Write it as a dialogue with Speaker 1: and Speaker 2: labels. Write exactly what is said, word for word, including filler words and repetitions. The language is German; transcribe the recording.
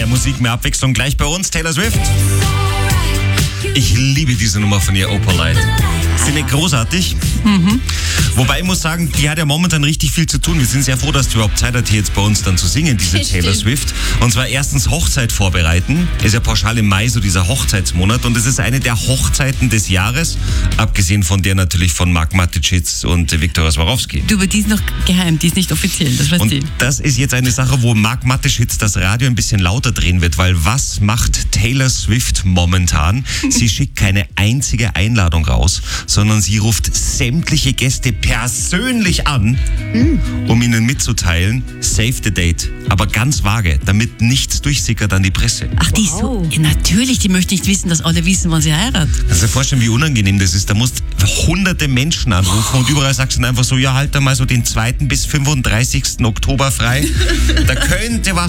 Speaker 1: Musik, mehr Abwechslung gleich bei uns. Taylor Swift. Ich liebe diese Nummer von ihr, Opalite. Sind nicht großartig? Mhm. Wobei ich muss sagen, die hat ja momentan richtig viel zu tun. Wir sind sehr froh, dass die überhaupt Zeit hat, hier jetzt bei uns dann zu singen, diese
Speaker 2: Das
Speaker 1: Taylor
Speaker 2: stimmt.
Speaker 1: Swift. Und zwar erstens Hochzeit vorbereiten. Ist ja pauschal im Mai so dieser Hochzeitsmonat. Und es ist eine der Hochzeiten des Jahres. Abgesehen von der natürlich von Mark Mateschitz und Viktor Swarovski.
Speaker 2: Du, aber die ist noch geheim, die ist nicht offiziell, das weißt
Speaker 1: Und
Speaker 2: du.
Speaker 1: das ist jetzt eine Sache, wo Mark Mateschitz das Radio ein bisschen lauter drehen wird, weil was macht Taylor Swift momentan? Sie schickt keine einzige Einladung raus, sondern sie ruft sämtliche Gäste persönlich an, um ihnen mitzuteilen, save the date. Aber ganz vage, damit nichts durchsickert an die Presse.
Speaker 2: Ach, die ist so. Ja, natürlich, die möchte nicht wissen, dass alle wissen, wann sie heiratet.
Speaker 1: Kannst du dir vorstellen, wie unangenehm das ist? Da musst hunderte Menschen anrufen und überall sagst du dann einfach so, ja, halt da mal so den zweiten bis fünfunddreißigsten Oktober frei. Da könnte was